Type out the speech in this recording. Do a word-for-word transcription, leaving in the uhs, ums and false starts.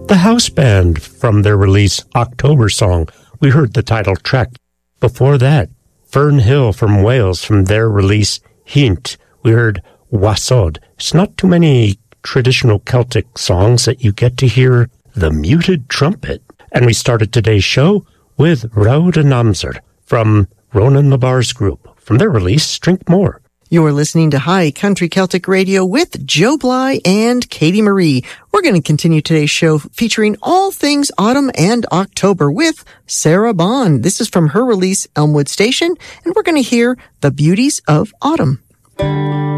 The House Band from their release October Song. We heard the title track. Before that, Fern Hill from Wales from their release Hint. We heard Wasod. It's not too many traditional Celtic songs that you get to hear the muted trumpet. And we started today's show with Rhoda Namser from Ronan Labar's group from their release Drink More. You're listening to High Country Celtic Radio with Joe Bly and Katie Marie. We're going to continue today's show featuring all things autumn and October with Sarah Bond. This is from her release Elmwood Station, and we're going to hear The Beauties of Autumn.